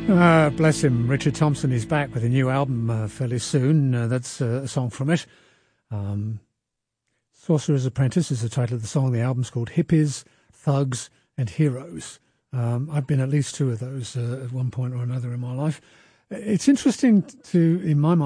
Bless him. Richard Thompson is back with a new album fairly soon. That's a song from it. Sorcerer's Apprentice is the title of the song. The album's called Hippies, Thugs and Heroes. I've been at least two of those at one point or another in my life. It's interesting in my mind,